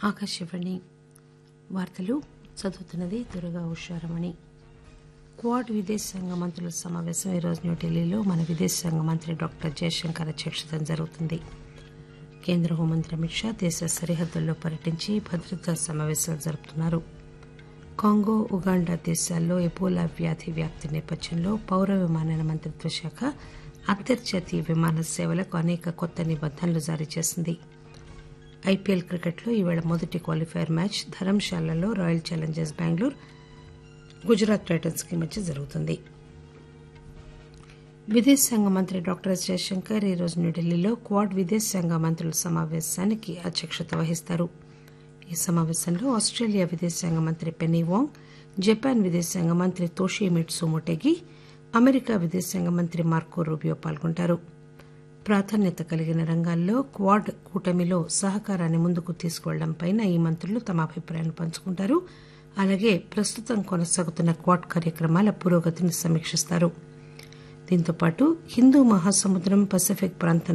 ఆకాశవాణి వార్తలు చదువుతున్నది దుర్గా ఉషారమణి. క్వాడ్ విదేశాంగ మంత్రుల సమావేశం ఈరోజు న్యూఢిల్లీలో మన విదేశాంగ మంత్రి డాక్టర్ జయశంకర్ అధ్యక్షతన జరుగుతుంది. కేంద్ర హోంమంత్రి అమిత్ షా దేశ సరిహద్దుల్లో పర్యటించి భద్రతా సమావేశాలు జరుపుతున్నారు. కాంగో, ఉగాండా దేశాల్లో ఎబోలా వ్యాధి వ్యాప్తి నేపథ్యంలో పౌర విమానయాన మంత్రిత్వ శాఖ అంతర్జాతీయ విమాన సేవలకు అనేక కొత్త నిబంధనలు జారీ చేసింది. ఐపీఎల్ క్రికెట్లో ఈవేళ మొదటి qualifier match ధరంశాలలో royal Challengers Bengaluru, Gujarat Titans కి మధ్య జరుగుతుంది. విదేశాంగ మంత్రి డాక్టర్ ఎస్ జయశంకర్ ఈరోజు న్యూఢిల్లీలో క్వాడ్ విదేశాంగ మంత్రుల సమావేశానికి అధ్యక్షత వహిస్తారు. ఈ సమావేశంలో ఆస్టేలియా విదేశాంగ మంత్రి పెన్నీ వాంగ్, జపాన్ విదేశాంగ మంత్రి తోషిమిట్సు మొటెగి, అమెరికా విదేశాంగ మంత్రి మార్కో రూబియో పాల్గొంటారు. ప్రాధాన్యత కలిగిన రంగాల్లో క్వాడ్ కూటమిలో సహకారాన్ని ముందుకు తీసుకువెళ్లడంపై ఈ మంత్రులు తమ అభిప్రాయాన్ని పంచుకుంటారు. అలాగే ప్రస్తుతం కొనసాగుతున్న క్వాడ్ కార్యక్రమాల పురోగతిని సమీక్షిస్తారు. దీంతో పాటు హిందూ మహాసముద్రం, పసిఫిక్ ప్రాంతం